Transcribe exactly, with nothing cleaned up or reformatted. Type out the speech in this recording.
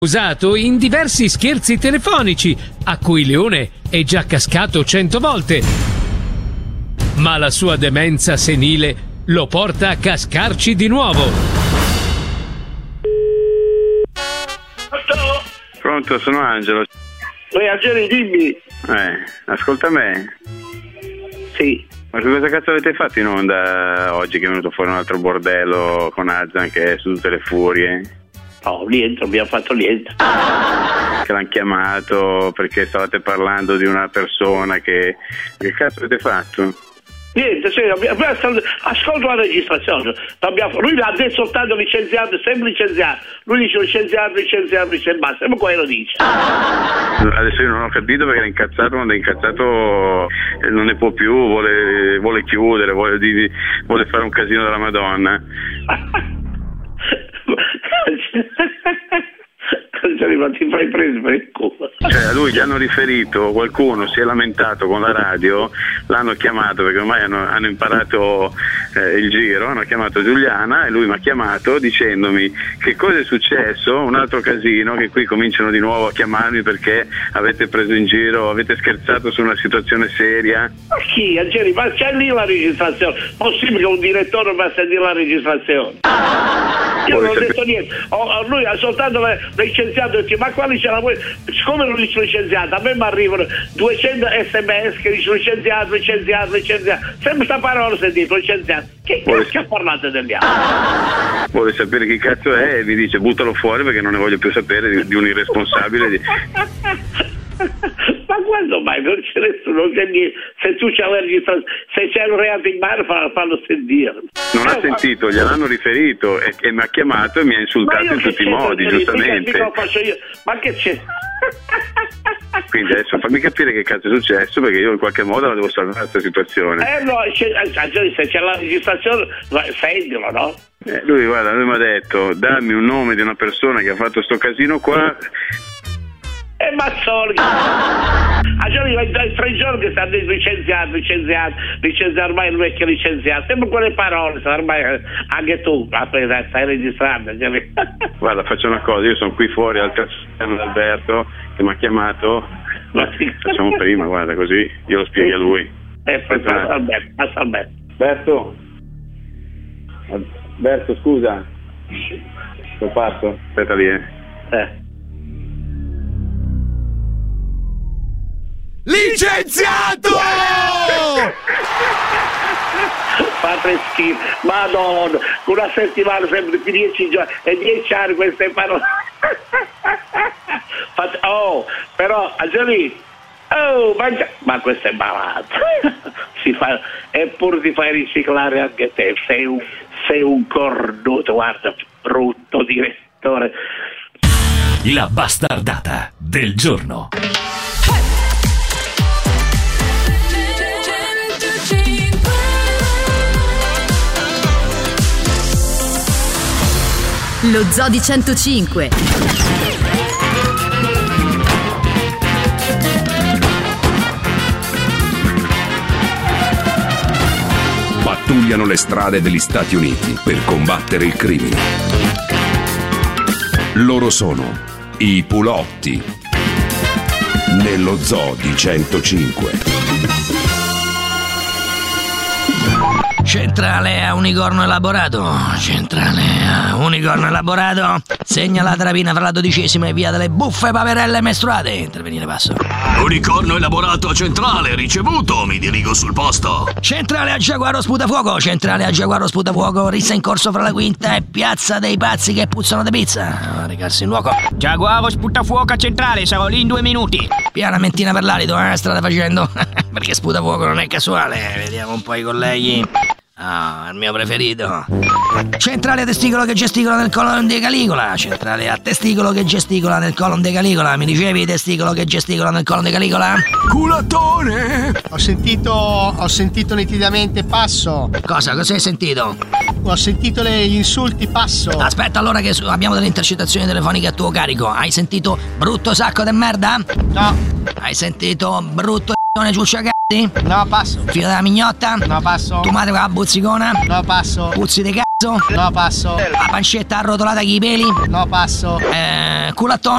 Usato in diversi scherzi telefonici, a cui Leone è già cascato cento volte. Ma la sua demenza senile lo porta a cascarci di nuovo. Pronto? Pronto, sono Angelo. Ehi Angelo, dimmi. Eh, ascolta me. Sì. Ma che cosa cazzo avete fatto in onda oggi che è venuto fuori un altro bordello con Azan che è su tutte le furie? No, niente, abbiamo fatto niente. Che l'hanno chiamato perché stavate parlando di una persona che... Che cazzo avete fatto? Niente, sì, abbiamo, ascolta la registrazione. Abbiamo, lui l'ha detto soltanto licenziato, sempre licenziato. Lui dice licenziato, licenziato, licenziato, basta, ma quello dice. Adesso io non ho capito perché era incazzato, quando è incazzato non ne può più, vuole, vuole chiudere, vuole, di, vuole fare un casino della Madonna. Ma ti fai preso per il culo. Cioè a lui gli hanno riferito, qualcuno si è lamentato con la radio, l'hanno chiamato perché ormai hanno, hanno imparato eh, il giro, hanno chiamato Giuliana e lui mi ha chiamato dicendomi che cosa è successo, un altro casino, che qui cominciano di nuovo a chiamarmi perché avete preso in giro, avete scherzato su una situazione seria. Ma chi? Angeli, ma c'è lì la registrazione? Possibile che un direttore va a sentire la registrazione? Io non ho detto niente, oh, lui ha soltanto licenziato e dice ma quali ce la vuoi? Siccome non dice licenziato, a me mi arrivano duecento sms che dicono licenziato, licenziato, licenziato, sempre sta parola sentito, licenziato. Che vuole... cazzo ha parlato degli altri? Vuole sapere chi cazzo è e mi dice buttalo fuori perché non ne voglio più sapere di, di un irresponsabile di... Ma quando mai? Non c'è nessuno, non c'è niente. Se tu c'hai la registrazione, se c'è un reato in mano fallo sentire. Non ha eh, sentito, ma... gliel'hanno riferito e, e mi ha chiamato e mi ha insultato in tutti i modi, giustamente. Mica, mica io. Ma che c'è? Quindi adesso fammi capire che cazzo è successo perché io in qualche modo la devo salvare questa situazione. Eh no, se c'è la registrazione, sentilo, no? Eh, lui guarda, lui mi ha detto dammi un nome di una persona che ha fatto sto casino qua. E Mazzoli, a giorni dai tre giorni che stanno licenziato, licenziato, licenziato, ormai il vecchio licenziato, sempre quelle parole, ormai anche tu, aspetta, stai registrando. Guarda, faccio una cosa, io sono qui fuori al castello di Alberto che mi ha chiamato, facciamo prima, guarda, così io lo spieghi a lui. Eh, passa Alberto, passa Alberto. Alberto, Alberto, scusa, sono parto, aspetta lì, eh. eh. Licenziato! Fate schifo, madonna, una settimana sempre più dieci giorni e dieci anni queste parole. Fate, oh, però Angeli, oh, mangia, ma questo è malato. Si fa, eppure ti fai riciclare anche te, sei un, sei un cornuto, guarda, brutto direttore. La bastardata del giorno. Lo Zoo di centocinque. Pattugliano le strade degli Stati Uniti per combattere il crimine. Loro sono i Pulotti nello Zoo di centocinque. Centrale a unicorno elaborato. Centrale a unicorno elaborato. Segna la trapina fra la dodicesima e via delle buffe paperelle mestruate. Intervenire passo. Unicorno elaborato a centrale, ricevuto, mi dirigo sul posto. Centrale a Giaguaro sputafuoco. Centrale a Giaguaro sputafuoco. Rissa in corso fra la quinta e piazza dei pazzi che puzzano di pizza. Recarsi in luogo. Giaguaro sputafuoco a centrale, sarò lì in due minuti. Piana mentina per l'alito, eh, strada facendo. Perché sputafuoco non è casuale. Vediamo un po' i colleghi. Ah, il mio preferito. Centrale a testicolo che gesticola nel colon di Caligola. Centrale a testicolo che gesticola nel colon di Caligola. Mi dicevi testicolo che gesticola nel colon di Caligola? Culatone! Ho sentito, ho sentito nitidamente passo. Cosa? Cosa hai sentito? Ho sentito le, gli insulti passo. Aspetta allora che abbiamo delle intercettazioni telefoniche a tuo carico. Hai sentito brutto sacco de merda? No. Hai sentito brutto ciuccia cazzi? No, passo. Figlio della mignotta? No, passo. Tu madre con la buzzicona? No, passo. Puzzi di cazzo? No, passo. La pancetta arrotolata con i peli? No, passo. Eh, culattone?